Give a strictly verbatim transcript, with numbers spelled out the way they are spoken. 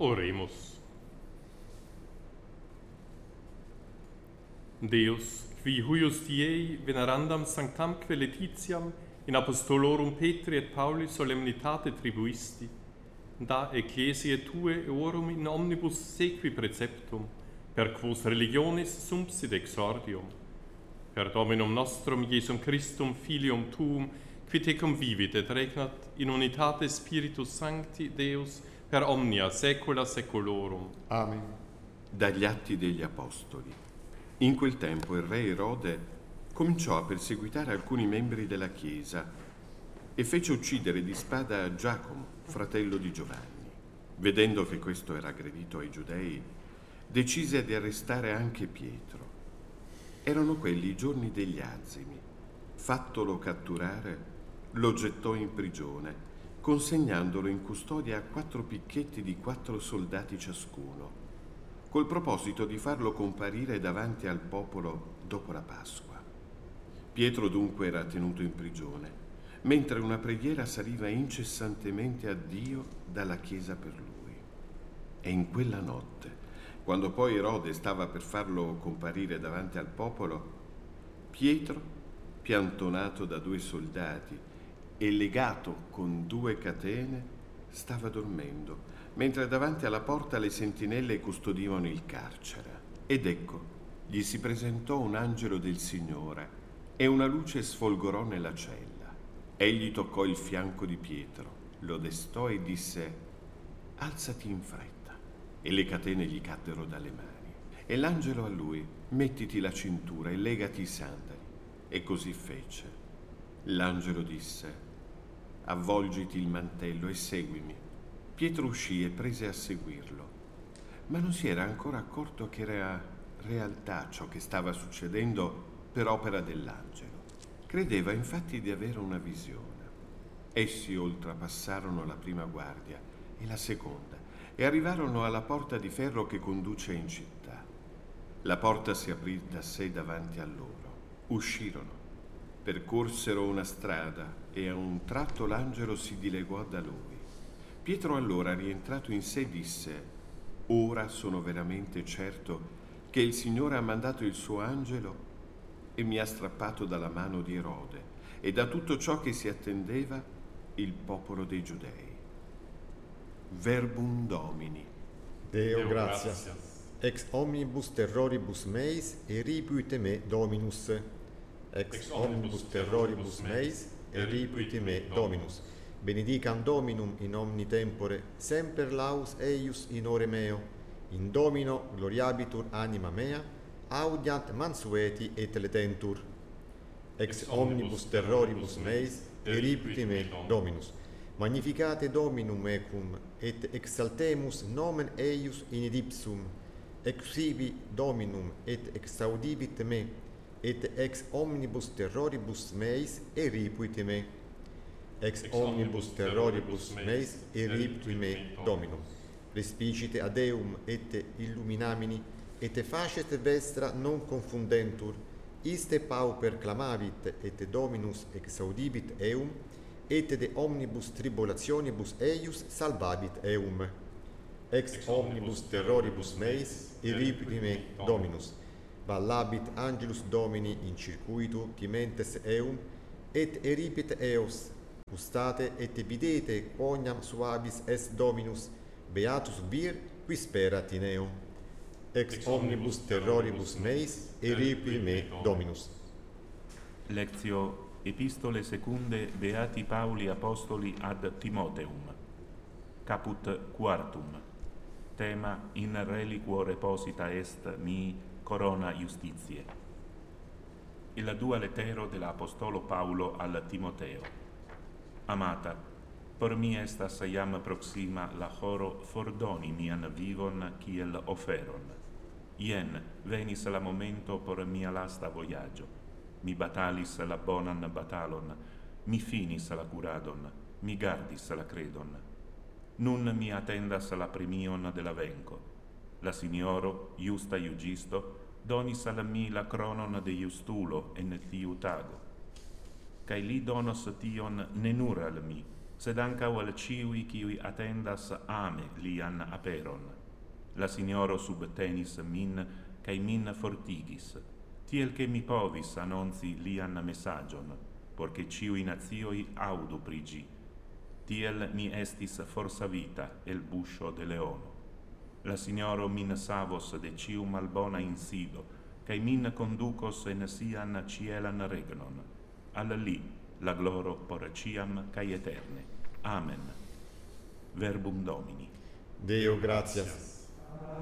Oremus. Deus, qui huius diei venerandam sanctamque Laetitiam in apostolorum Petri et Pauli solemnitate tribuisti, da ecclesiae tue eorum in omnibus sequi preceptum, per quos religionis sumpsit exordium, per Dominum nostrum Iesum Christum filium tuum, qui tecum vivit et regnat in unitate Spiritus Sancti Deus per omnia saecula saeculorum. Amen. Dagli Atti degli Apostoli. In quel tempo il re Erode cominciò a perseguitare alcuni membri della Chiesa e fece uccidere di spada Giacomo, fratello di Giovanni. Vedendo che questo era aggredito ai giudei, decise di arrestare anche Pietro. Erano quelli i giorni degli azimi. Fattolo catturare, lo gettò in prigione, consegnandolo in custodia a quattro picchetti di quattro soldati ciascuno, col proposito di farlo comparire davanti al popolo dopo la Pasqua. Pietro dunque era tenuto in prigione, mentre una preghiera saliva incessantemente a Dio dalla chiesa per lui. E in quella notte, quando poi Erode stava per farlo comparire davanti al popolo, Pietro, piantonato da due soldati e legato con due catene, stava dormendo, mentre davanti alla porta le sentinelle custodivano il carcere. Ed ecco, gli si presentò un angelo del Signore e una luce sfolgorò nella cella. Egli toccò il fianco di Pietro, lo destò e disse: «Alzati in fretta». E le catene gli caddero dalle mani. E l'angelo a lui: «Mettiti la cintura e legati i sandali». E così fece. L'angelo disse: «Avvolgiti il mantello e seguimi». Pietro uscì e prese a seguirlo, ma non si era ancora accorto che era realtà ciò che stava succedendo per opera dell'angelo. Credeva infatti di avere una visione. Essi oltrepassarono la prima guardia e la seconda e arrivarono alla porta di ferro che conduce in città. La porta si aprì da sé davanti a loro. Uscirono, percorsero una strada e a un tratto l'angelo si dileguò da lui. Pietro allora, rientrato in sé, disse: «Ora sono veramente certo che il Signore ha mandato il suo angelo e mi ha strappato dalla mano di Erode e da tutto ciò che si attendeva il popolo dei Giudei». Verbum Domini. Deo, Deo gratias. gratias. Ex omnibus terroribus meis eripuite me Dominus. Ex omnibus terroribus meis eripuite me Dominus. Benedicam Dominum in omni tempore, semper laus eius in ore meo. In Domino gloriabitur anima mea, audiant mansueti et letentur. Ex omnibus terroribus meis eripuite me Dominus. Magnificate Dominum ecum, et exaltemus nomen eius in ipsum. Exhibi Dominum et exaudibit me, et ex omnibus terroribus meis eripuite me. Ex omnibus terroribus meis eripuite me Dominum. Respicite ad eum et illuminamini, et facet vestra non confundentur. Iste pauper clamavit, et Dominus exaudibit eum, et de omnibus tribulationibus eius salvabit eum. Ex omnibus terroribus meis eripuite me Dominus. Vallabit angelus Domini in circuitu timentes eum, et eripit eos. Gustate et videte quoniam suavis est Dominus, beatus vir qui sperat in eum. Ex omnibus terroribus meis eripuite me Dominus. Lectio Epistole secunde Beati Pauli Apostoli ad Timoteum. Caput quartum. Tema: in reliquo reposita est mi corona justitiae. Il dua lettero dell'Apostolo Paulo al Timoteo. Amata, por mi estas iam proxima la horo fordoni mian vivon kiel oferon. Ien venis la momento por mia lasta voyaggio. Mi batalis la bonan batalon, mi finis la curadon, mi gardis la credon. Nun mi attendas la premion de la venco. La signoro, justa iugisto, donis al mi la cronon de justulo en tiu tago. Cae li donos tion ne nur al mi, sed ancaŭ al ĉiuj, kiuj atendas ame lian aperon. La Signoro subtenis min, kaj min fortigis, tiel che mi povis annonzi lian messagion, porche ciui nazioi audu pri gi. Tiel mi estis forsavita el buscio de leono. La Signoro min savos de ciu malbona insido, cae min conducos en sian cielan regnon. Al li la gloro por ciam cae eterne. Amen. Verbum Domini. Deo gratias.